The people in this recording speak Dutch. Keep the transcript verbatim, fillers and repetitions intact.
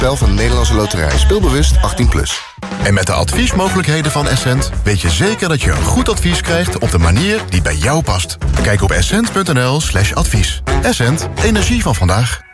spel van de Nederlandse Loterij. Speelbewust achttien plus. En met de adviesmogelijkheden van Essent weet je zeker dat je een goed advies krijgt op de manier die bij jou past. Kijk op essent punt n l slash advies. Essent, energie van vandaag.